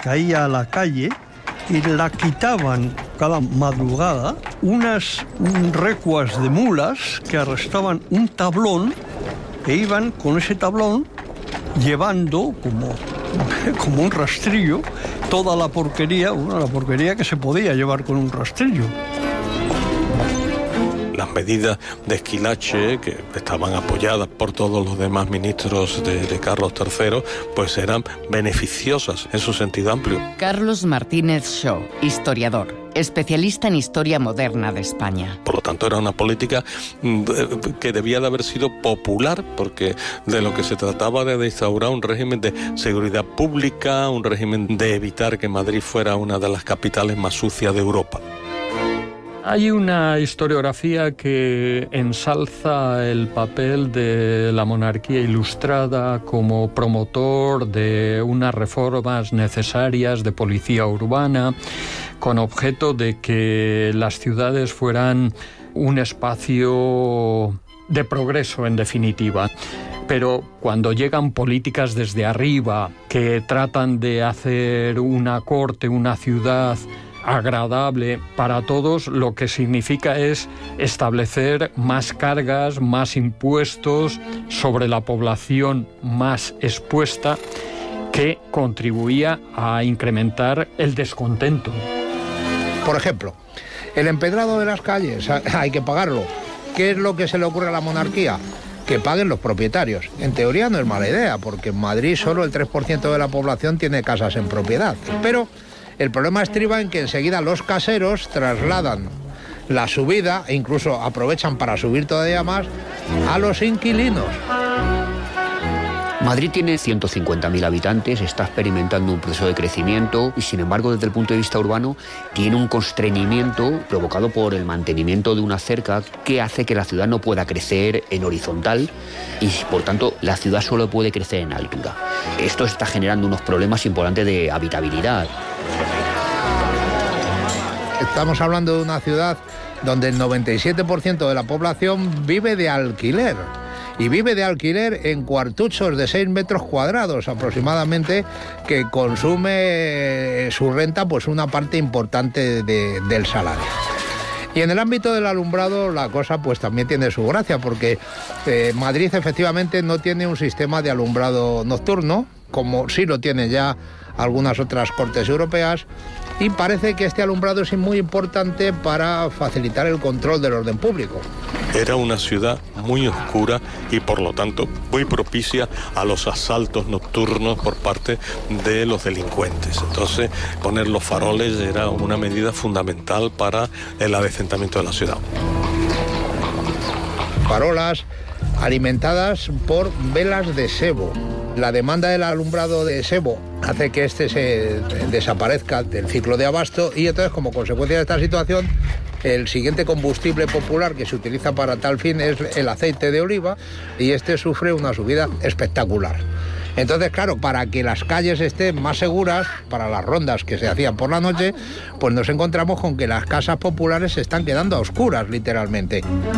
caía a la calle y la quitaban cada madrugada unas recuas de mulas que arrastraban un tablón e iban con ese tablón llevando como un rastrillo toda la porquería, la porquería que se podía llevar con un rastrillo. Las medidas de esquilache, que estaban apoyadas por todos los demás ministros de Carlos III, pues eran beneficiosas en su sentido amplio. Carlos Martínez Shaw, historiador, especialista en historia moderna de España. Por lo tanto, era una política que debía de haber sido popular, porque de lo que se trataba era de instaurar un régimen de seguridad pública, un régimen de evitar que Madrid fuera una de las capitales más sucias de Europa. Hay una historiografía que ensalza el papel de la monarquía ilustrada como promotor de unas reformas necesarias de policía urbana, con objeto de que las ciudades fueran un espacio de progreso, en definitiva. Pero cuando llegan políticas desde arriba que tratan de hacer una corte, una ciudad agradable para todos, lo que significa es establecer más cargas, más impuestos sobre la población más expuesta, que contribuía a incrementar el descontento. Por ejemplo, el empedrado de las calles hay que pagarlo. ¿Qué es lo que se le ocurre a la monarquía? Que paguen los propietarios. En teoría no es mala idea, porque en Madrid solo el 3% de la población tiene casas en propiedad. Pero el problema estriba en que enseguida los caseros trasladan la subida e incluso aprovechan para subir todavía más a los inquilinos. Madrid tiene 150.000 habitantes, está experimentando un proceso de crecimiento y, sin embargo, desde el punto de vista urbano, tiene un constreñimiento provocado por el mantenimiento de una cerca que hace que la ciudad no pueda crecer en horizontal y, por tanto, la ciudad solo puede crecer en altura. Esto está generando unos problemas importantes de habitabilidad. Estamos hablando de una ciudad donde el 97% de la población vive de alquiler. Y vive de alquiler en cuartuchos de 6 metros cuadrados aproximadamente, que consume su renta pues una parte importante del salario. Y en el ámbito del alumbrado la cosa pues también tiene su gracia, porque Madrid efectivamente no tiene un sistema de alumbrado nocturno, como sí lo tienen ya algunas otras cortes europeas, y parece que este alumbrado es muy importante para facilitar el control del orden público. Era una ciudad muy oscura y, por lo tanto, muy propicia a los asaltos nocturnos por parte de los delincuentes. Entonces, poner los faroles era una medida fundamental para el adecentamiento de la ciudad. Farolas alimentadas por velas de sebo. La demanda del alumbrado de sebo hace que este se desaparezca del ciclo de abasto, y entonces, como consecuencia de esta situación, el siguiente combustible popular que se utiliza para tal fin es el aceite de oliva, y este sufre una subida espectacular. Entonces, claro, para que las calles estén más seguras para las rondas que se hacían por la noche, pues nos encontramos con que las casas populares se están quedando a oscuras, literalmente.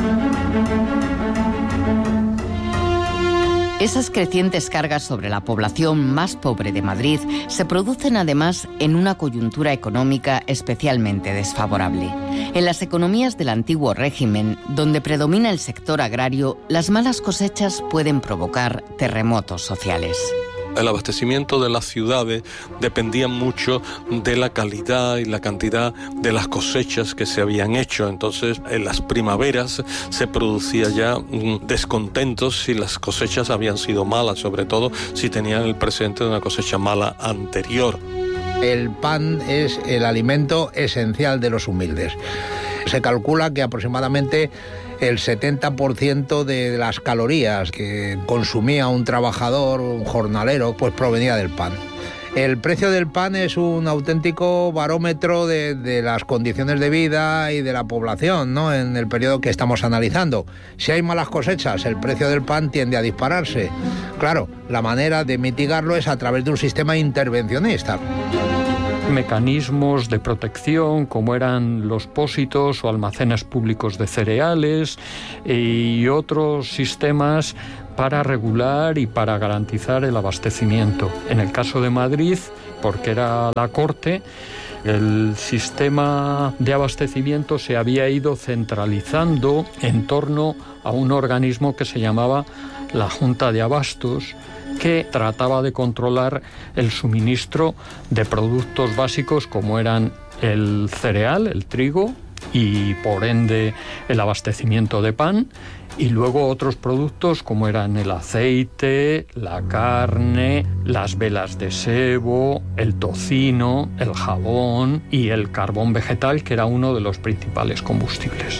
Esas crecientes cargas sobre la población más pobre de Madrid se producen además en una coyuntura económica especialmente desfavorable. En las economías del antiguo régimen, donde predomina el sector agrario, las malas cosechas pueden provocar terremotos sociales. El abastecimiento de las ciudades dependía mucho de la calidad y la cantidad de las cosechas que se habían hecho. Entonces, en las primaveras se producía ya descontentos si las cosechas habían sido malas, sobre todo si tenían el presente de una cosecha mala anterior. El pan es el alimento esencial de los humildes. Se calcula que aproximadamente el 70% de las calorías que consumía un trabajador, un jornalero, pues provenía del pan. El precio del pan es un auténtico barómetro de las condiciones de vida y de la población, ¿no?, en el periodo que estamos analizando. Si hay malas cosechas, el precio del pan tiende a dispararse. Claro, la manera de mitigarlo es a través de un sistema intervencionista. Mecanismos de protección, como eran los pósitos o almacenes públicos de cereales, y otros sistemas para regular y para garantizar el abastecimiento. En el caso de Madrid, porque era la corte, el sistema de abastecimiento se había ido centralizando en torno a un organismo que se llamaba la Junta de Abastos, que trataba de controlar el suministro de productos básicos como eran el cereal, el trigo, y por ende el abastecimiento de pan, y luego otros productos como eran el aceite, la carne, las velas de sebo, el tocino, el jabón y el carbón vegetal, que era uno de los principales combustibles.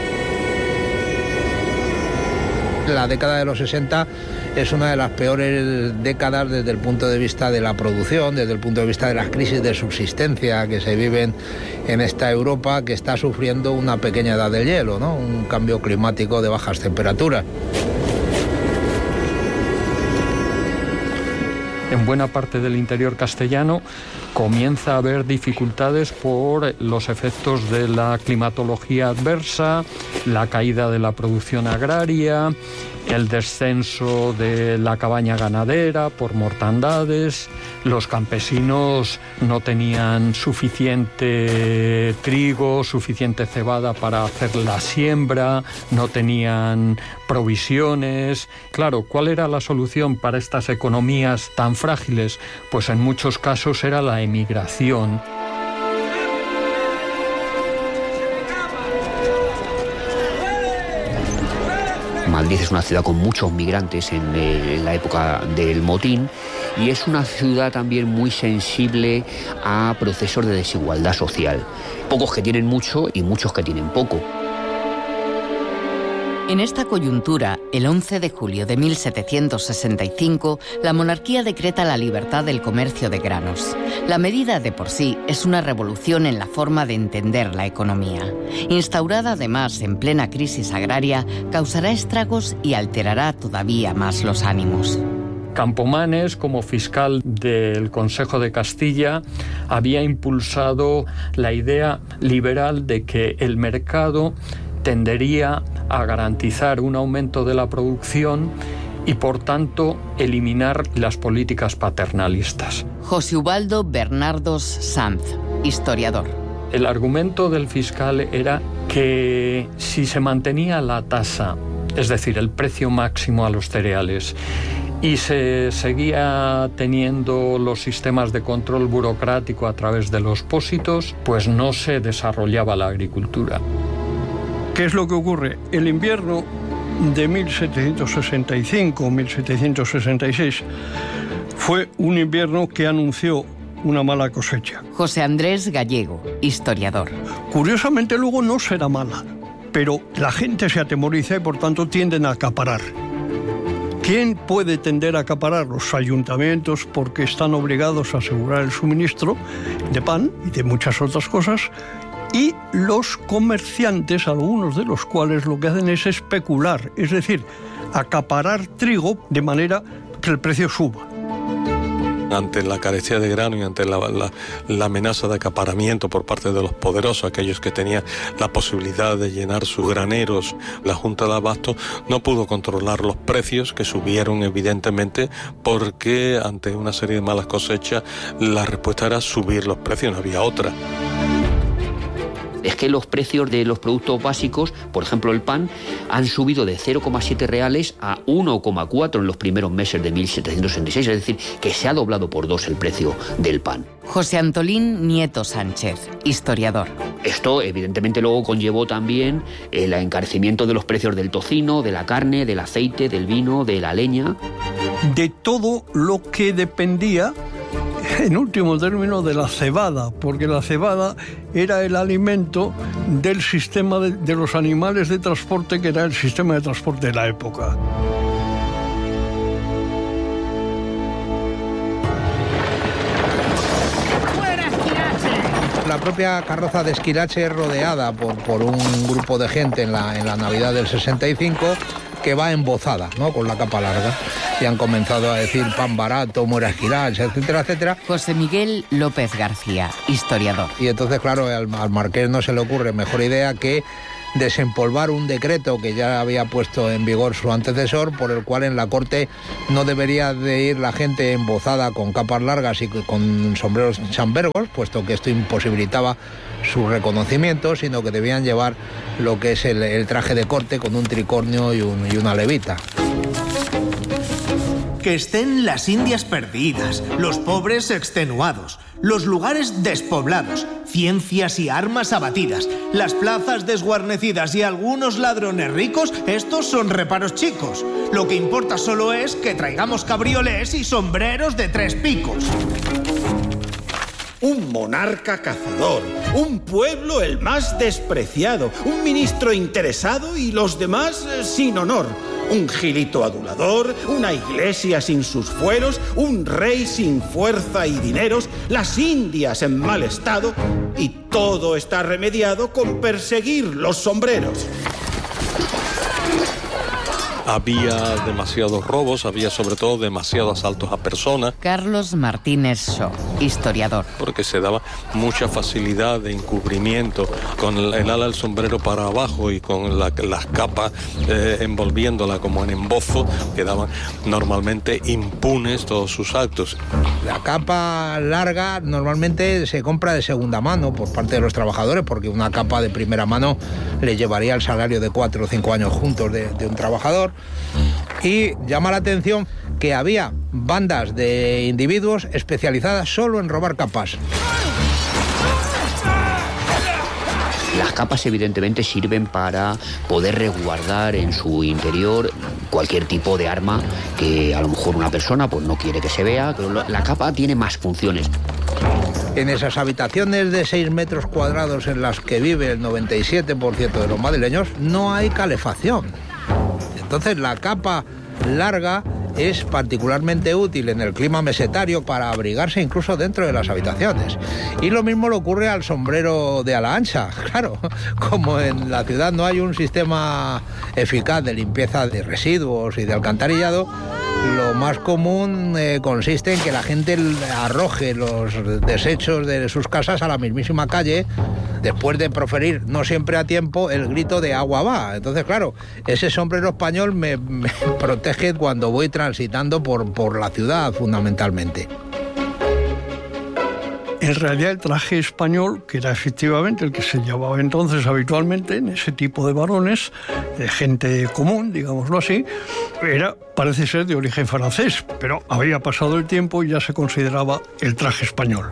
La década de los 60 es una de las peores décadas desde el punto de vista de la producción, desde el punto de vista de las crisis de subsistencia que se viven en esta Europa que está sufriendo una pequeña edad del hielo, ¿no? Un cambio climático de bajas temperaturas. En buena parte del interior castellano comienza a haber dificultades por los efectos de la climatología adversa, la caída de la producción agraria, el descenso de la cabaña ganadera por mortandades. Los campesinos no tenían suficiente trigo, suficiente cebada para hacer la siembra, no tenían provisiones. Claro, ¿cuál era la solución para estas economías tan frágiles? Pues en muchos casos era la emigración. Madrid es una ciudad con muchos migrantes en la época del motín y es una ciudad también muy sensible a procesos de desigualdad social. Pocos que tienen mucho y muchos que tienen poco. En esta coyuntura, el 11 de julio de 1765, la monarquía decreta la libertad del comercio de granos. La medida de por sí es una revolución en la forma de entender la economía. Instaurada además en plena crisis agraria, causará estragos y alterará todavía más los ánimos. Campomanes, como fiscal del Consejo de Castilla, había impulsado la idea liberal de que el mercado tendería a garantizar un aumento de la producción y, por tanto, eliminar las políticas paternalistas. José Ubaldo Bernardos Sanz, historiador. El argumento del fiscal era que si se mantenía la tasa, es decir, el precio máximo a los cereales, y se seguía teniendo los sistemas de control burocrático a través de los pósitos, pues no se desarrollaba la agricultura. ¿Qué es lo que ocurre? El invierno de 1765-1766 fue un invierno que anunció una mala cosecha. José Andrés Gallego, historiador. Curiosamente luego no será mala, pero la gente se atemoriza y por tanto tienden a acaparar. ¿Quién puede tender a acaparar? Los ayuntamientos, porque están obligados a asegurar el suministro de pan y de muchas otras cosas, y los comerciantes, algunos de los cuales lo que hacen es especular, es decir, acaparar trigo de manera que el precio suba. Ante la carencia de grano y ante la amenaza de acaparamiento por parte de los poderosos, aquellos que tenían la posibilidad de llenar sus graneros, la Junta de Abastos no pudo controlar los precios, que subieron evidentemente porque ante una serie de malas cosechas la respuesta era subir los precios, no había otra. Es que los precios de los productos básicos, por ejemplo el pan, han subido de 0,7 reales a 1,4 en los primeros meses de 1766, es decir, que se ha doblado por 2 el precio del pan. José Antolín Nieto Sánchez, historiador. Esto evidentemente luego conllevó también el encarecimiento de los precios del tocino, de la carne, del aceite, del vino, de la leña. De todo lo que dependía, en último término, de la cebada, porque la cebada era el alimento del sistema de los animales de transporte, que era el sistema de transporte de la época. La propia carroza de Esquilache es rodeada por un grupo de gente en la Navidad del 65 que va embozada, ¿no?, con la capa larga. Y han comenzado a decir pan barato, muera Esquilache, etcétera, etcétera. José Miguel López García, historiador. Y entonces, claro, al marqués no se le ocurre mejor idea que desempolvar un decreto que ya había puesto en vigor su antecesor, por el cual en la corte no debería de ir la gente embozada con capas largas y con sombreros chambergos, puesto que esto imposibilitaba su reconocimiento, sino que debían llevar lo que es el traje de corte con un tricornio y una levita. Que estén las Indias perdidas, los pobres extenuados, los lugares despoblados, ciencias y armas abatidas, las plazas desguarnecidas y algunos ladrones ricos, estos son reparos chicos. Lo que importa solo es que traigamos cabriolés y sombreros de 3 picos. Un monarca cazador, un pueblo el más despreciado, un ministro interesado y los demás sin honor, un gilito adulador, una iglesia sin sus fueros, un rey sin fuerza y dineros, las Indias en mal estado, y todo está remediado con perseguir los sombreros. Había demasiados robos, había sobre todo demasiados asaltos a personas. Carlos Martínez Shaw, historiador. Porque se daba mucha facilidad de encubrimiento con el ala del sombrero para abajo y con las capas envolviéndola como en embozo, quedaban normalmente impunes todos sus actos. La capa larga normalmente se compra de segunda mano por parte de los trabajadores, porque una capa de primera mano le llevaría el salario de 4 o 5 años juntos de un trabajador. Y llama la atención que había bandas de individuos especializadas solo en robar capas. Las capas evidentemente sirven para poder resguardar en su interior cualquier tipo de arma que a lo mejor una persona pues no quiere que se vea, pero la capa tiene más funciones. En esas habitaciones de 6 metros cuadrados en las que vive el 97% de los madrileños no hay calefacción. Entonces la capa larga es particularmente útil en el clima mesetario para abrigarse incluso dentro de las habitaciones. Y lo mismo le ocurre al sombrero de ala ancha. Claro, como en la ciudad no hay un sistema eficaz de limpieza de residuos y de alcantarillado, lo más común consiste en que la gente arroje los desechos de sus casas a la mismísima calle, después de proferir, no siempre a tiempo, el grito de agua va. Entonces, claro, ese sombrero español me protege cuando voy transitando por la ciudad, fundamentalmente. En realidad el traje español, que era efectivamente el que se llevaba entonces habitualmente en ese tipo de varones, de gente común, digámoslo así, parece ser de origen francés, pero había pasado el tiempo y ya se consideraba el traje español.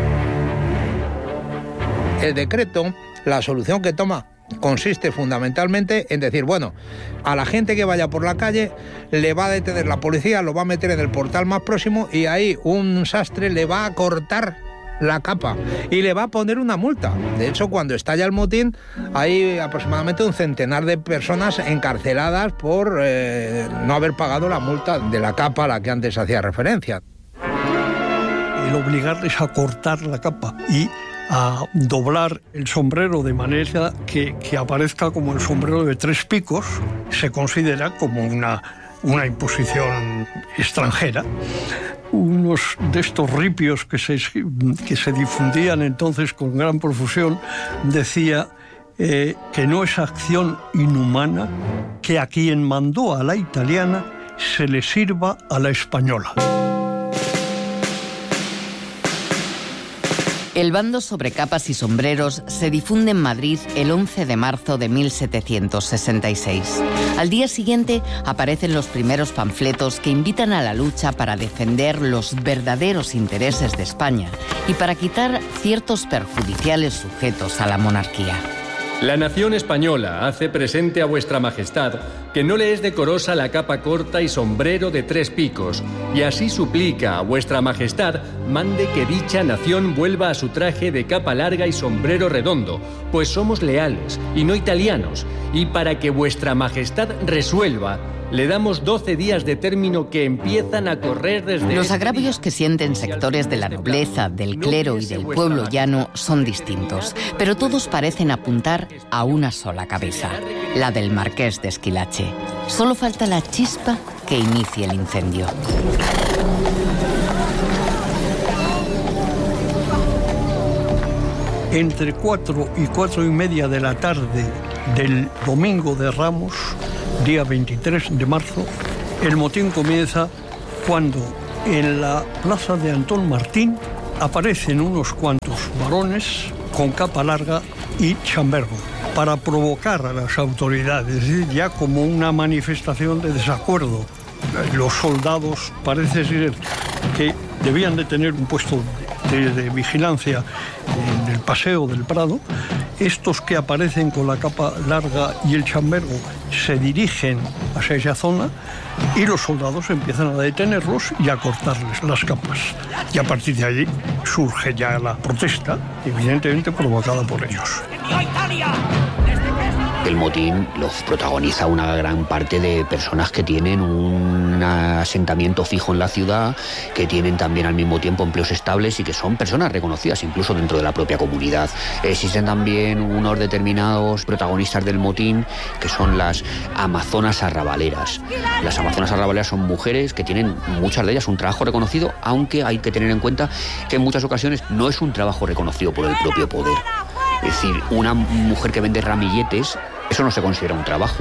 El decreto, la solución que toma, consiste fundamentalmente en decir, bueno, a la gente que vaya por la calle le va a detener la policía, lo va a meter en el portal más próximo y ahí un sastre le va a cortar la capa y le va a poner una multa. De hecho, cuando estalla el motín, hay aproximadamente un centenar de personas encarceladas por no haber pagado la multa de la capa a la que antes hacía referencia. El obligarles a cortar la capa y a doblar el sombrero de manera que aparezca como el sombrero de 3 picos se considera como una imposición extranjera. Unos de estos ripios que se difundían entonces con gran profusión decía que no es acción inhumana que a quien mandó a la italiana se le sirva a la española. El bando sobre capas y sombreros se difunde en Madrid el 11 de marzo de 1766. Al día siguiente aparecen los primeros panfletos que invitan a la lucha para defender los verdaderos intereses de España y para quitar ciertos perjudiciales sujetos a la monarquía. La nación española hace presente a vuestra majestad que no le es decorosa la capa corta y sombrero de 3 picos, y así suplica a vuestra majestad mande que dicha nación vuelva a su traje de capa larga y sombrero redondo, pues somos leales y no italianos, y para que vuestra majestad resuelva, le damos 12 días de término que empiezan a correr desde... Los agravios que sienten sectores de la nobleza, del clero y del pueblo llano son distintos, pero todos parecen apuntar a una sola cabeza, la del marqués de Esquilache. Solo falta la chispa que inicie el incendio. Entre 4 y 4:30 de la tarde del Domingo de Ramos, día 23 de marzo, el motín comienza cuando en la plaza de Antón Martín aparecen unos cuantos varones con capa larga y chambergo para provocar a las autoridades, es decir, ya como una manifestación de desacuerdo. Los soldados parece ser que debían de tener un puesto de vigilancia en el paseo del Prado. Estos que aparecen con la capa larga y el chambergo se dirigen hacia esa zona y los soldados empiezan a detenerlos y a cortarles las capas. Y a partir de allí surge ya la protesta, evidentemente provocada por ellos. El motín los protagoniza una gran parte de personas que tienen un asentamiento fijo en la ciudad, que tienen también al mismo tiempo empleos estables y que son personas reconocidas incluso dentro de la propia comunidad. Existen también unos determinados protagonistas del motín que son las amazonas arrabaleras. Las amazonas arrabaleras son mujeres que tienen, muchas de ellas, un trabajo reconocido, aunque hay que tener en cuenta que en muchas ocasiones no es un trabajo reconocido por el propio poder. Es decir, una mujer que vende ramilletes, eso no se considera un trabajo.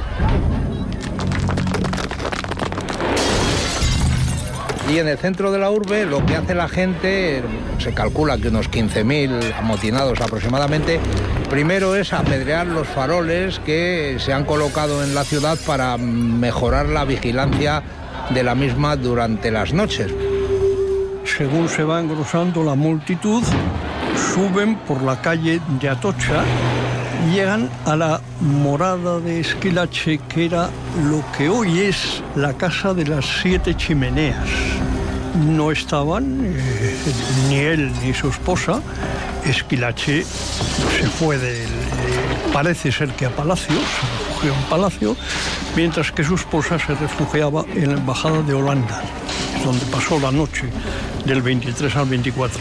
Y en el centro de la urbe lo que hace la gente, se calcula que unos 15.000 amotinados aproximadamente, primero es apedrear los faroles que se han colocado en la ciudad para mejorar la vigilancia de la misma durante las noches. Según se va engrosando la multitud, suben por la calle de Atocha y llegan a la morada de Esquilache, que era lo que hoy es la Casa de las 7 Chimeneas. No estaban ni él ni su esposa. Esquilache se fue parece ser que a Palacio, se refugió en Palacio, mientras que su esposa se refugiaba en la Embajada de Holanda, donde pasó la noche del 23 al 24.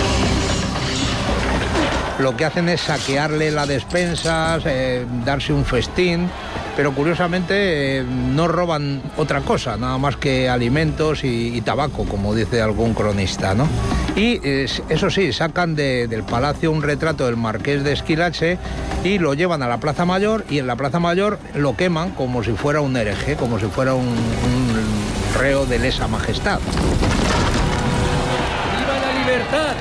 Lo que hacen es saquearle las despensas, darse un festín, pero curiosamente no roban otra cosa, nada más que alimentos y tabaco, como dice algún cronista, ¿no? Y eso sí, sacan del palacio un retrato del marqués de Esquilache y lo llevan a la Plaza Mayor, y en la Plaza Mayor lo queman como si fuera un hereje, como si fuera un reo de lesa majestad. ¡Viva la libertad!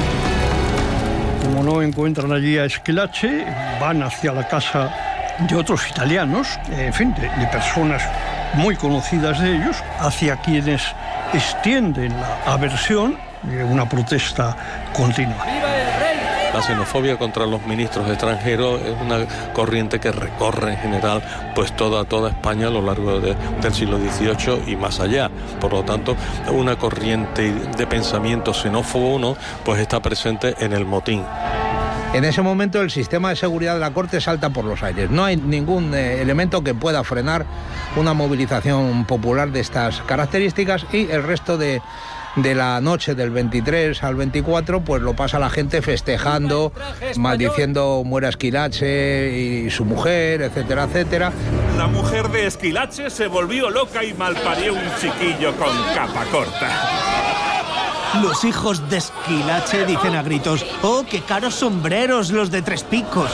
Como no encuentran allí a Esquilache, van hacia la casa de otros italianos, en fin, de personas muy conocidas de ellos, hacia quienes extienden la aversión, una protesta continua. La xenofobia contra los ministros extranjeros es una corriente que recorre en general pues toda España a lo largo del siglo XVIII y más allá. Por lo tanto, una corriente de pensamiento xenófobo, ¿no?, pues está presente en el motín. En ese momento el sistema de seguridad de la corte salta por los aires. No hay ningún elemento que pueda frenar una movilización popular de estas características, y el resto de la noche del 23 al 24 pues lo pasa la gente festejando, maldiciendo muera Esquilache y su mujer, etcétera, etcétera. La mujer de Esquilache se volvió loca y malparió un chiquillo con capa corta. Los hijos de Esquilache dicen a gritos: ¡oh, qué caros sombreros los de Tres Picos!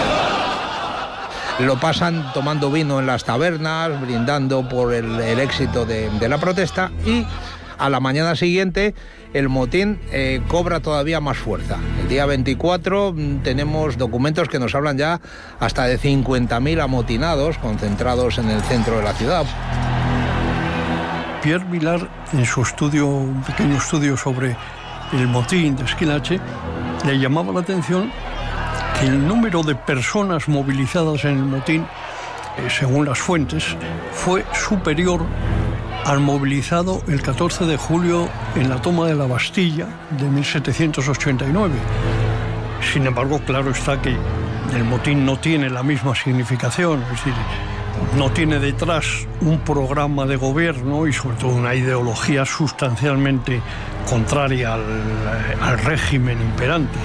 Lo pasan tomando vino en las tabernas, brindando por el éxito de la protesta, y a la mañana siguiente el motín cobra todavía más fuerza. El día 24 tenemos documentos que nos hablan ya hasta de 50.000 amotinados concentrados en el centro de la ciudad. Pierre Vilar, en su estudio, un pequeño estudio sobre el motín de Esquilache, le llamaba la atención que el número de personas movilizadas en el motín, según las fuentes, fue superior al movilizado el 14 de julio en la toma de la Bastilla de 1789. Sin embargo, claro está que el motín no tiene la misma significación, es decir, no tiene detrás un programa de gobierno y sobre todo una ideología sustancialmente contraria al régimen imperante.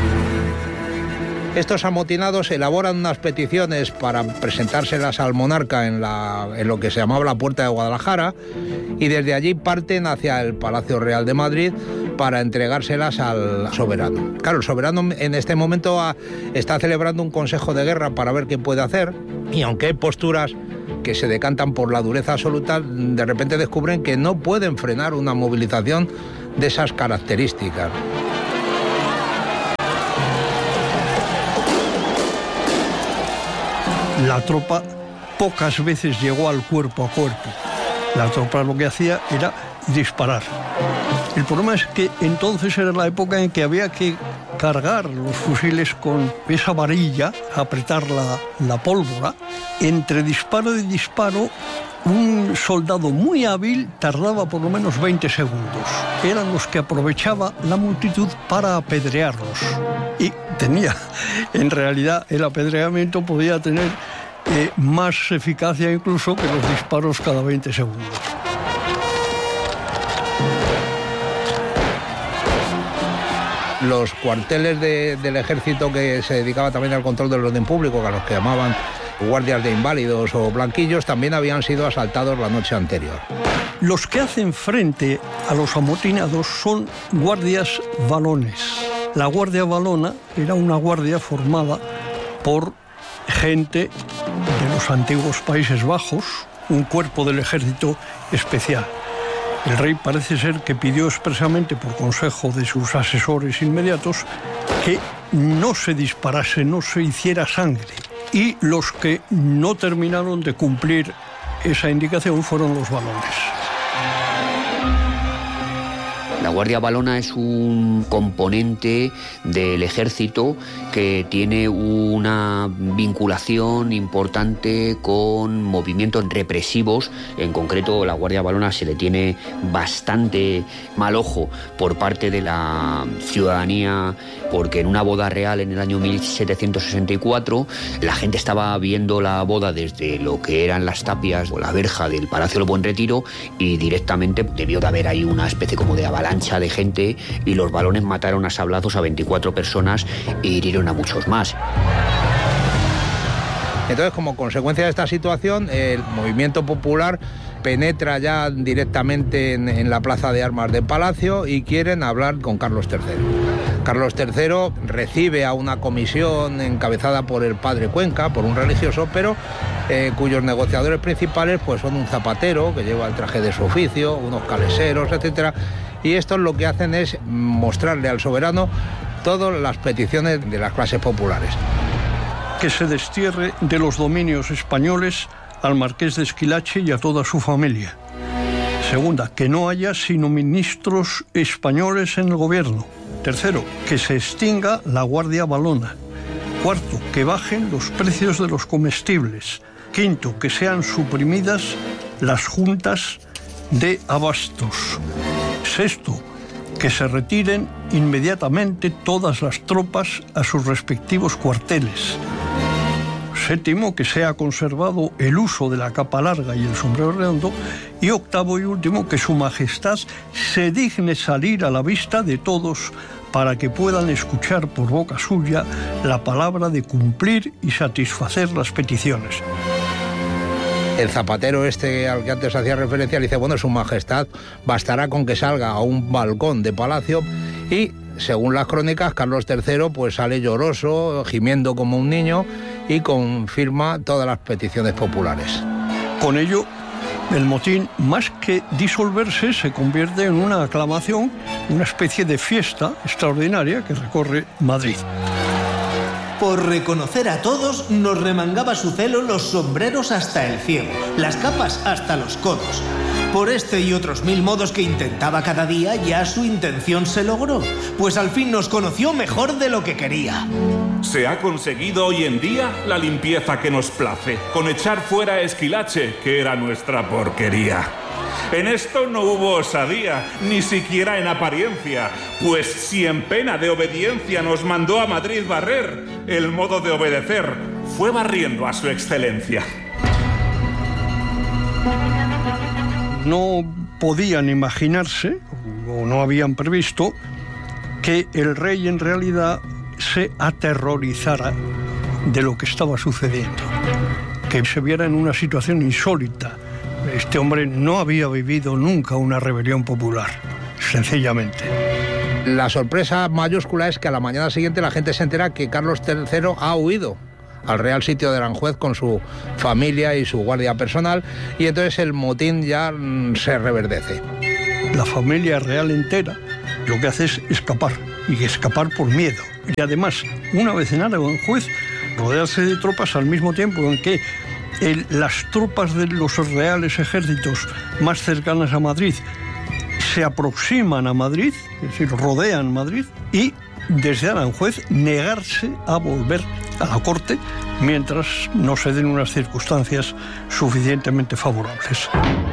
Estos amotinados elaboran unas peticiones para presentárselas al monarca en lo que se llamaba la Puerta de Guadalajara, y desde allí parten hacia el Palacio Real de Madrid para entregárselas al soberano. Claro, el soberano en este momento está celebrando un consejo de guerra para ver qué puede hacer, y aunque hay posturas que se decantan por la dureza absoluta, de repente descubren que no pueden frenar una movilización de esas características. La tropa pocas veces llegó al cuerpo a cuerpo. La tropa lo que hacía era disparar. El problema es que entonces era la época en que había que cargar los fusiles con esa varilla, apretar la pólvora. Entre disparo y disparo, un soldado muy hábil tardaba por lo menos 20 segundos. Eran los que aprovechaba la multitud para apedrearlos. Y en realidad, el apedreamiento podía tener más eficacia incluso que los disparos cada 20 segundos. Los cuarteles del ejército que se dedicaba también al control del orden público, a los que llamaban guardias de inválidos o blanquillos, también habían sido asaltados la noche anterior. Los que hacen frente a los amotinados son guardias valones. La Guardia Valona era una guardia formada por gente de los antiguos Países Bajos, un cuerpo del ejército especial. El rey parece ser que pidió expresamente, por consejo de sus asesores inmediatos, que no se disparase, no se hiciera sangre. Y los que no terminaron de cumplir esa indicación fueron los valones. La Guardia Valona es un componente del ejército que tiene una vinculación importante con movimientos represivos. En concreto, la Guardia Valona se le tiene bastante mal ojo por parte de la ciudadanía, porque en una boda real en el año 1764 la gente estaba viendo la boda desde lo que eran las tapias o la verja del Palacio del Buen Retiro, y directamente debió de haber ahí una especie como de avalancha de gente, y los valones mataron a sablazos a 24 personas e hirieron a muchos más. Entonces, como consecuencia de esta situación, el movimiento popular penetra ya directamente en la plaza de armas del Palacio y quieren hablar con Carlos III. Carlos III recibe a una comisión encabezada por el padre Cuenca, por un religioso, pero cuyos negociadores principales pues son un zapatero que lleva el traje de su oficio, unos caleseros, etcétera. Y estos lo que hacen es mostrarle al soberano todas las peticiones de las clases populares. Que se destierre de los dominios españoles al marqués de Esquilache y a toda su familia. Segunda, que no haya sino ministros españoles en el gobierno. Tercero, que se extinga la Guardia Valona. Cuarto, que bajen los precios de los comestibles. Quinto, que sean suprimidas las juntas de abastos. Sexto, que se retiren inmediatamente todas las tropas a sus respectivos cuarteles. Séptimo, que sea conservado el uso de la capa larga y el sombrero redondo. Y octavo y último, que su majestad se digne salir a la vista de todos para que puedan escuchar por boca suya la palabra de cumplir y satisfacer las peticiones. El zapatero este al que antes hacía referencia le dice, bueno, su majestad bastará con que salga a un balcón de palacio, y según las crónicas, Carlos III pues sale lloroso, gimiendo como un niño, y confirma todas las peticiones populares. Con ello, el motín, más que disolverse, se convierte en una aclamación, una especie de fiesta extraordinaria que recorre Madrid. Por reconocer a todos, nos remangaba su celo los sombreros hasta el cielo, las capas hasta los codos. Por este y otros 1000 modos que intentaba cada día, ya su intención se logró, pues al fin nos conoció mejor de lo que quería. Se ha conseguido hoy en día la limpieza que nos place, con echar fuera a Esquilache, que era nuestra porquería. En esto no hubo osadía, ni siquiera en apariencia, pues si en pena de obediencia nos mandó a Madrid barrer, el modo de obedecer fue barriendo a su excelencia. No podían imaginarse, o no habían previsto, que el rey en realidad se aterrorizara de lo que estaba sucediendo, que se viera en una situación insólita. Este hombre no había vivido nunca una rebelión popular, sencillamente. La sorpresa mayúscula es que a la mañana siguiente la gente se entera que Carlos III ha huido al Real Sitio de Aranjuez con su familia y su guardia personal, y entonces el motín ya se reverdece. La familia real entera lo que hace es escapar, y escapar por miedo. Y además, una vez en Aranjuez, rodearse de tropas al mismo tiempo en que las tropas de los reales ejércitos más cercanas a Madrid se aproximan a Madrid, es decir, rodean Madrid, y desde Aranjuez negarse a volver a la corte mientras no se den unas circunstancias suficientemente favorables.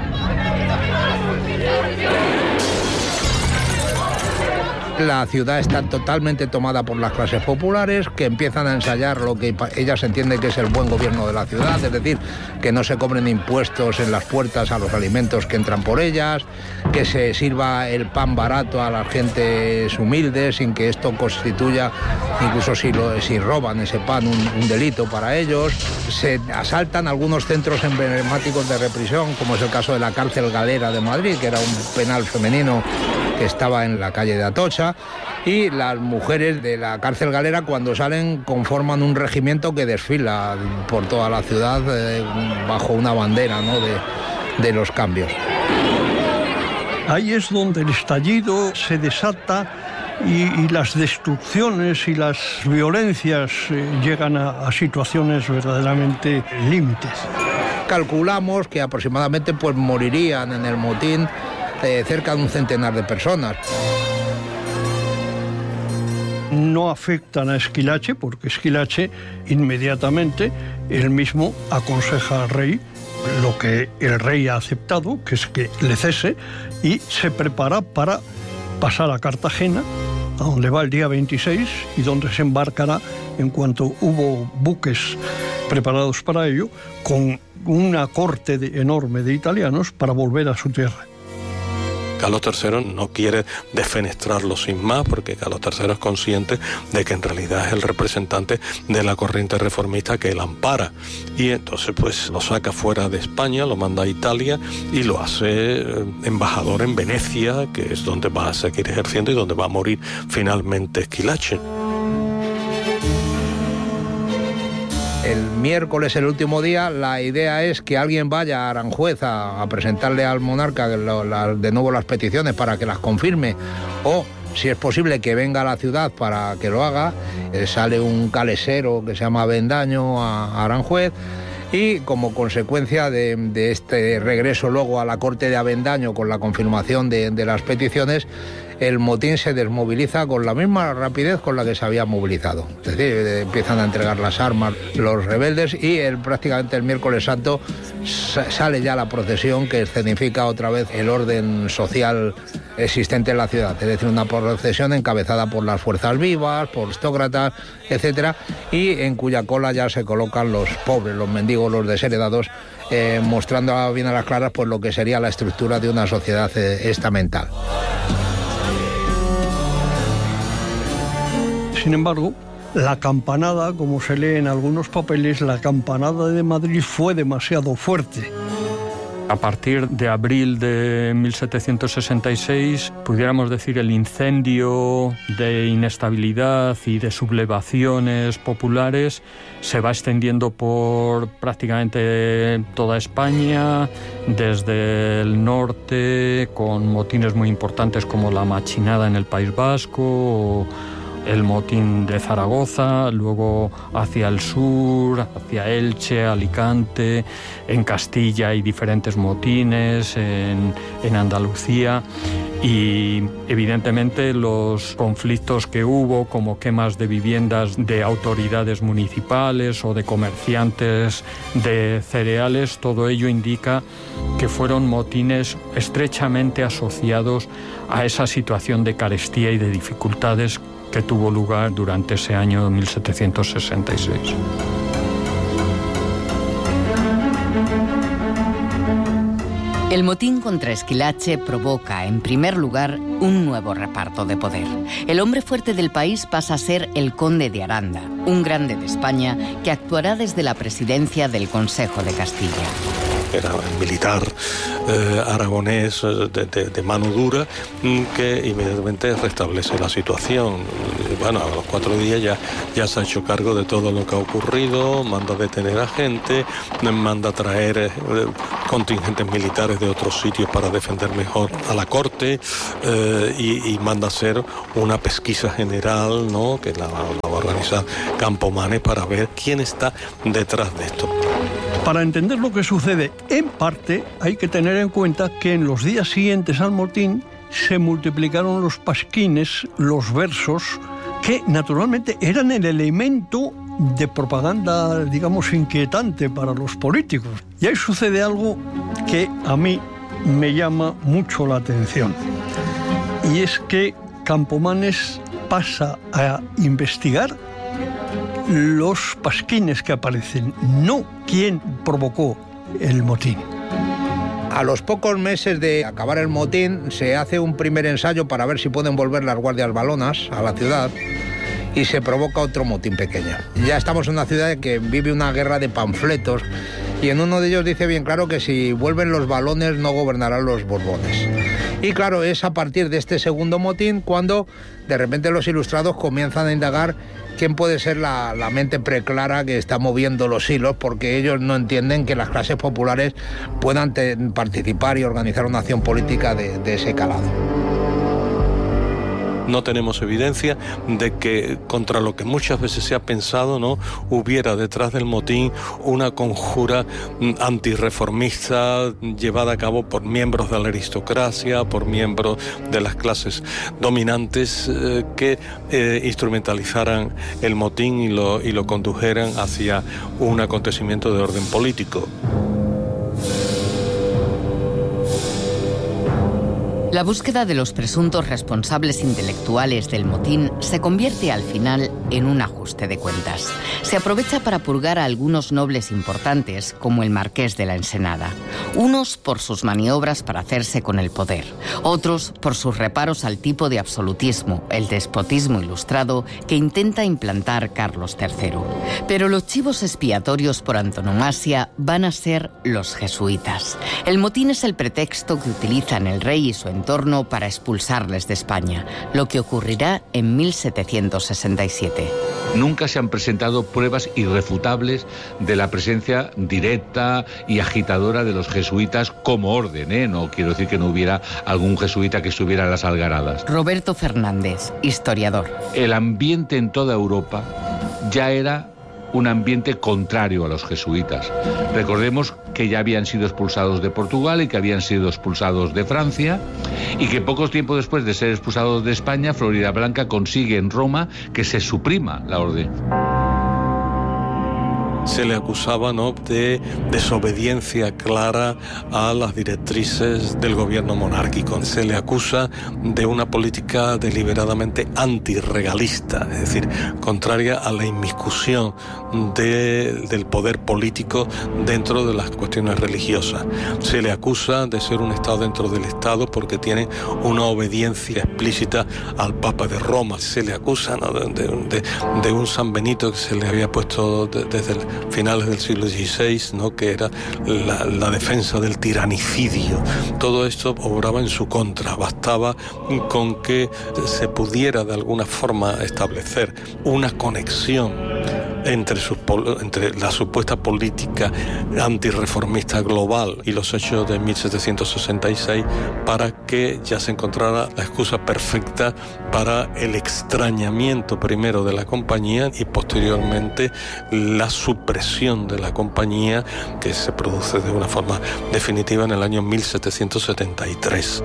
La ciudad está totalmente tomada por las clases populares, que empiezan a ensayar lo que ellas entienden que es el buen gobierno de la ciudad, es decir, que no se cobren impuestos en las puertas a los alimentos que entran por ellas, que se sirva el pan barato a las gentes humildes sin que esto constituya, incluso si roban ese pan, un delito para ellos. Se asaltan algunos centros emblemáticos de represión, como es el caso de la cárcel Galera de Madrid, que era un penal femenino que estaba en la calle de Atocha, y las mujeres de la cárcel Galera, cuando salen, conforman un regimiento que desfila por toda la ciudad bajo una bandera, ¿no?, de los cambios. Ahí es donde el estallido se desata y las destrucciones y las violencias llegan a situaciones verdaderamente límites. Calculamos que aproximadamente pues morirían en el motín cerca de un centenar de personas. No afectan a Esquilache, porque Esquilache inmediatamente él mismo aconseja al rey lo que el rey ha aceptado, que es que le cese, y se prepara para pasar a Cartagena, a donde va el día 26 y donde se embarcará en cuanto hubo buques preparados para ello, con una corte enorme de italianos para volver a su tierra. Carlos III no quiere defenestrarlo sin más, porque Carlos III es consciente de que en realidad es el representante de la corriente reformista que él ampara, y entonces pues lo saca fuera de España, lo manda a Italia y lo hace embajador en Venecia, que es donde va a seguir ejerciendo y donde va a morir finalmente Esquilache. El miércoles, el último día, la idea es que alguien vaya a Aranjuez a presentarle al monarca de nuevo las peticiones para que las confirme, o si es posible que venga a la ciudad para que lo haga. Sale un calesero que se llama Avendaño a Aranjuez, y como consecuencia de este regreso luego a la corte de Avendaño con la confirmación de las peticiones, el motín se desmoviliza con la misma rapidez con la que se había movilizado. Es decir, empiezan a entregar las armas los rebeldes, y prácticamente el miércoles santo sale ya la procesión que escenifica otra vez el orden social existente en la ciudad. Es decir, una procesión encabezada por las fuerzas vivas, por aristócratas, etcétera, y en cuya cola ya se colocan los pobres, los mendigos, los desheredados, mostrando bien a las claras pues lo que sería la estructura de una sociedad estamental. Sin embargo, la campanada, como se lee en algunos papeles, la campanada de Madrid fue demasiado fuerte. A partir de abril de 1766, pudiéramos decir, el incendio de inestabilidad y de sublevaciones populares se va extendiendo por prácticamente toda España, desde el norte, con motines muy importantes como la Machinada en el País Vasco, el motín de Zaragoza, luego hacia el sur, hacia Elche, Alicante, en Castilla hay diferentes motines, en Andalucía, y evidentemente los conflictos que hubo, como quemas de viviendas de autoridades municipales o de comerciantes de cereales, todo ello indica que fueron motines estrechamente asociados a esa situación de carestía y de dificultades que tuvo lugar durante ese año 1766. El motín contra Esquilache provoca, en primer lugar, un nuevo reparto de poder. El hombre fuerte del país pasa a ser el conde de Aranda, un grande de España que actuará desde la presidencia del Consejo de Castilla. que era el militar aragonés de mano dura, que inmediatamente restablece la situación. Bueno, a los 4 días ya se ha hecho cargo de todo lo que ha ocurrido, manda a detener a gente, manda a traer contingentes militares de otros sitios para defender mejor a la corte, y manda a hacer una pesquisa general, ¿no?, que la va a organizar Campomanes para ver quién está detrás de esto. Para entender lo que sucede, en parte hay que tener en cuenta que en los días siguientes al motín se multiplicaron los pasquines, los versos, que naturalmente eran el elemento de propaganda, digamos, inquietante para los políticos. Y ahí sucede algo que a mí me llama mucho la atención. Y es que Campomanes pasa a investigar los pasquines que aparecen, no quién provocó el motín. A los pocos meses de acabar el motín se hace un primer ensayo para ver si pueden volver las guardias valonas a la ciudad y se provoca otro motín pequeño. Ya estamos en una ciudad que vive una guerra de panfletos y en uno de ellos dice bien claro que si vuelven los valones no gobernarán los borbones. Y claro, es a partir de este segundo motín cuando de repente los ilustrados comienzan a indagar quién puede ser la mente preclara que está moviendo los hilos, porque ellos no entienden que las clases populares puedan participar y organizar una acción política de ese calado. No tenemos evidencia de que, contra lo que muchas veces se ha pensado, ¿no?, hubiera detrás del motín una conjura antirreformista llevada a cabo por miembros de la aristocracia, por miembros de las clases dominantes, que instrumentalizaran el motín y lo condujeran hacia un acontecimiento de orden político. La búsqueda de los presuntos responsables intelectuales del motín se convierte al final en un ajuste de cuentas. Se aprovecha para purgar a algunos nobles importantes, como el marqués de la Ensenada. Unos por sus maniobras para hacerse con el poder, otros por sus reparos al tipo de absolutismo, el despotismo ilustrado que intenta implantar Carlos III. Pero los chivos expiatorios por antonomasia van a ser los jesuitas. El motín es el pretexto que utilizan el rey y su entorno para expulsarles de España, lo que ocurrirá en 1767. Nunca se han presentado pruebas irrefutables de la presencia directa y agitadora de los jesuitas como orden, ¿eh? No quiero decir que no hubiera algún jesuita que estuviera en las algaradas. Roberto Fernández, historiador. El ambiente en toda Europa ya era un ambiente contrario a los jesuitas. Recordemos que ya habían sido expulsados de Portugal y que habían sido expulsados de Francia, y que pocos tiempo después de ser expulsados de España, Floridablanca consigue en Roma que se suprima la orden. Se le acusaba, ¿no?, de desobediencia clara a las directrices del gobierno monárquico. Se le acusa de una política deliberadamente antirregalista, es decir, contraria a la inmiscusión del poder político dentro de las cuestiones religiosas. Se le acusa de ser un Estado dentro del Estado porque tiene una obediencia explícita al Papa de Roma. Se le acusa, ¿no?, de un San Benito que se le había puesto desde finales del siglo XVI, ¿no?, que era la defensa del tiranicidio. Todo esto obraba en su contra. Bastaba con que se pudiera de alguna forma establecer una conexión entre la supuesta política antirreformista global y los hechos de 1766 para que ya se encontrara la excusa perfecta para el extrañamiento primero de la compañía y posteriormente la supresión de la compañía, que se produce de una forma definitiva en el año 1773.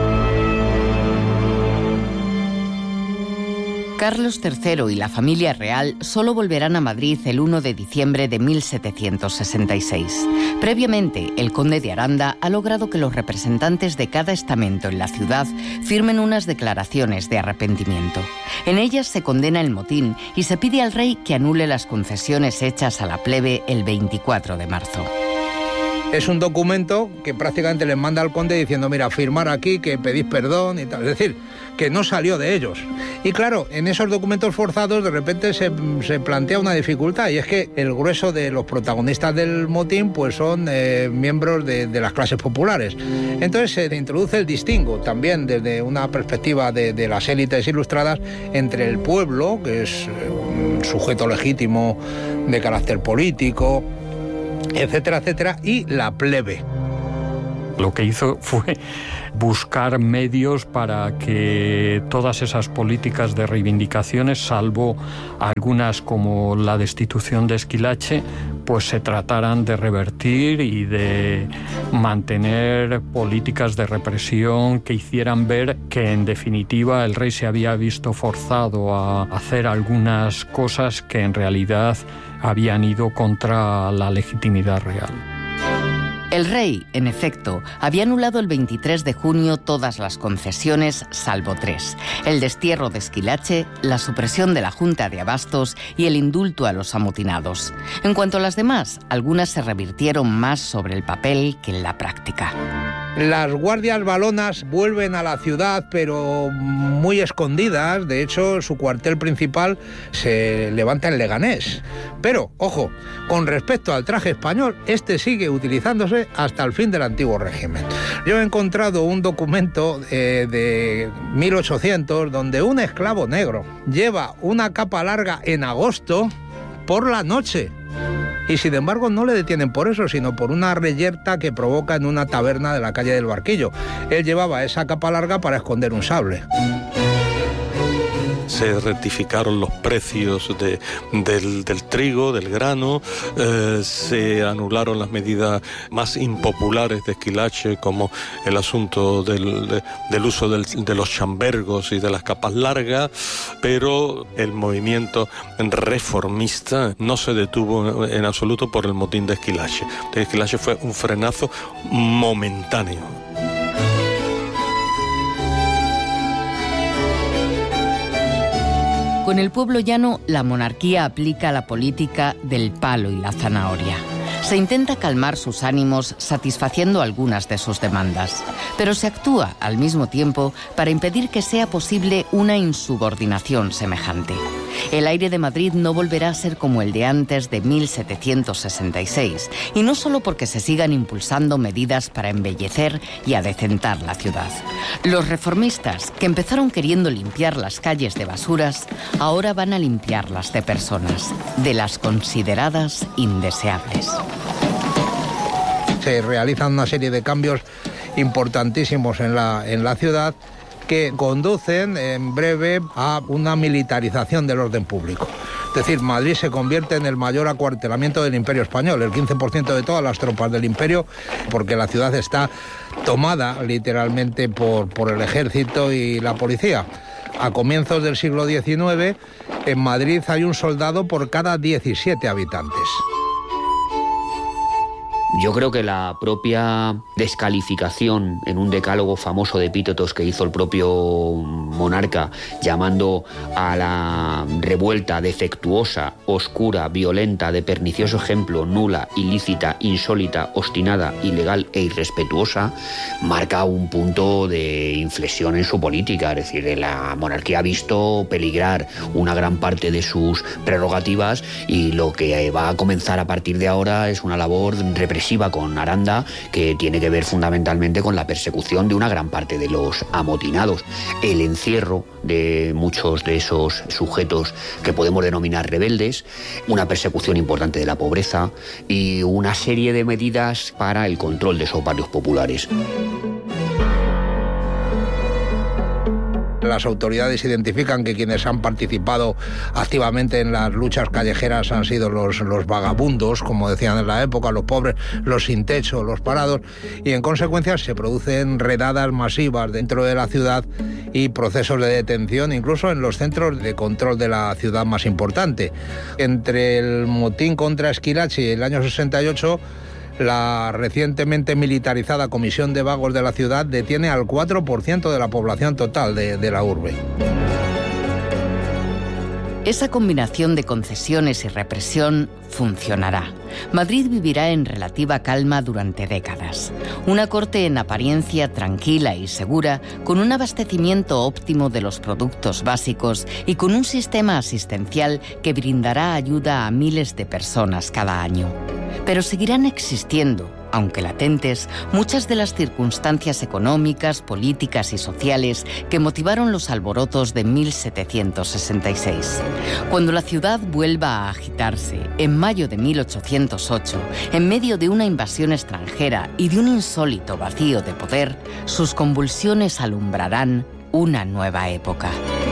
Carlos III y la familia real solo volverán a Madrid el 1 de diciembre de 1766. Previamente, el conde de Aranda ha logrado que los representantes de cada estamento en la ciudad firmen unas declaraciones de arrepentimiento. En ellas se condena el motín y se pide al rey que anule las concesiones hechas a la plebe el 24 de marzo. Es un documento que prácticamente les manda al conde diciendo, mira, firmar aquí, que pedís perdón y tal. Es decir, que no salió de ellos. Y claro, en esos documentos forzados de repente se plantea una dificultad, y es que el grueso de los protagonistas del motín pues son miembros de las clases populares. Entonces se introduce el distingo también desde una perspectiva de las élites ilustradas entre el pueblo, que es un sujeto legítimo de carácter político, etcétera, etcétera, y la plebe. Lo que hizo fue buscar medios para que todas esas políticas de reivindicaciones, salvo algunas como la destitución de Esquilache, pues se trataran de revertir y de mantener políticas de represión que hicieran ver que, en definitiva, el rey se había visto forzado a hacer algunas cosas que en realidad habían ido contra la legitimidad real. El rey, en efecto, había anulado el 23 de junio todas las concesiones, salvo 3. El destierro de Esquilache, la supresión de la Junta de Abastos y el indulto a los amotinados. En cuanto a las demás, algunas se revirtieron más sobre el papel que en la práctica. Las guardias valonas vuelven a la ciudad, pero muy escondidas. De hecho, su cuartel principal se levanta en Leganés. Pero, ojo, con respecto al traje español, este sigue utilizándose hasta el fin del antiguo régimen. Yo he encontrado un documento de 1800 donde un esclavo negro lleva una capa larga en agosto por la noche. Y sin embargo no le detienen por eso, sino por una reyerta que provoca en una taberna de la calle del Barquillo. Él llevaba esa capa larga para esconder un sable. Se rectificaron los precios del trigo, del grano, se anularon las medidas más impopulares de Esquilache, como el asunto del uso de los chambergos y de las capas largas, pero el movimiento reformista no se detuvo en absoluto por el motín de Esquilache. Esquilache fue un frenazo momentáneo. Con el pueblo llano, la monarquía aplica la política del palo y la zanahoria. Se intenta calmar sus ánimos satisfaciendo algunas de sus demandas, pero se actúa al mismo tiempo para impedir que sea posible una insubordinación semejante. El aire de Madrid no volverá a ser como el de antes de 1766, y no solo porque se sigan impulsando medidas para embellecer y adecentar la ciudad. Los reformistas, que empezaron queriendo limpiar las calles de basuras, ahora van a limpiarlas de personas, de las consideradas indeseables. Se realizan una serie de cambios importantísimos en la ciudad que conducen en breve a una militarización del orden público. Es decir, Madrid se convierte en el mayor acuartelamiento del Imperio Español, el 15% de todas las tropas del Imperio, porque la ciudad está tomada literalmente por el ejército y la policía. A comienzos del siglo XIX, en Madrid hay un soldado por cada 17 habitantes. Yo creo que la propia descalificación en un decálogo famoso de epítetos que hizo el propio monarca, llamando a la revuelta defectuosa, oscura, violenta, de pernicioso ejemplo, nula, ilícita, insólita, obstinada, ilegal e irrespetuosa, marca un punto de inflexión en su política. Es decir, la monarquía ha visto peligrar una gran parte de sus prerrogativas, y lo que va a comenzar a partir de ahora es una labor represiva con Aranda, que tiene que ver fundamentalmente con la persecución de una gran parte de los amotinados, el encierro de muchos de esos sujetos que podemos denominar rebeldes, una persecución importante de la pobreza y una serie de medidas para el control de esos barrios populares. Las autoridades identifican que quienes han participado activamente en las luchas callejeras han sido los vagabundos, como decían en la época, los pobres, los sin techo, los parados, y en consecuencia se producen redadas masivas dentro de la ciudad y procesos de detención, incluso en los centros de control de la ciudad más importante. Entre el motín contra Esquilache y el año 68, la recientemente militarizada Comisión de Vagos de la ciudad detiene al 4% de la población total de la urbe. Esa combinación de concesiones y represión funcionará. Madrid vivirá en relativa calma durante décadas. Una corte en apariencia tranquila y segura, con un abastecimiento óptimo de los productos básicos y con un sistema asistencial que brindará ayuda a miles de personas cada año. Pero seguirán existiendo, aunque latentes, muchas de las circunstancias económicas, políticas y sociales que motivaron los alborotos de 1766. Cuando la ciudad vuelva a agitarse, en mayo de 1808, en medio de una invasión extranjera y de un insólito vacío de poder, sus convulsiones alumbrarán una nueva época.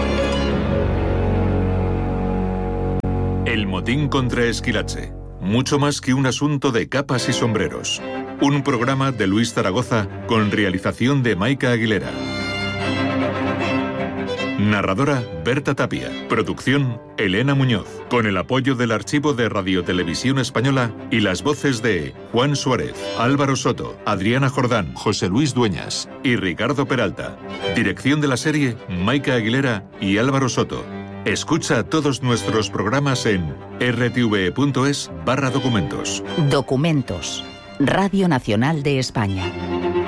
El motín contra Esquilache. Mucho más que un asunto de capas y sombreros. Un programa de Luis Zaragoza con realización de Maika Aguilera. Narradora Berta Tapia. Producción Elena Muñoz. Con el apoyo del Archivo de Radiotelevisión Española y las voces de Juan Suárez, Álvaro Soto, Adriana Jordán, José Luis Dueñas y Ricardo Peralta. Dirección de la serie Maika Aguilera y Álvaro Soto. Escucha todos nuestros programas en rtve.es/documentos. Documentos. Radio Nacional de España.